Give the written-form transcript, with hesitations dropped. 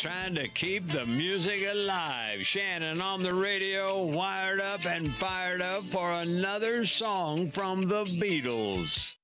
trying to keep the music alive. Shannon on the radio, wired up and fired up for another song from the Beatles.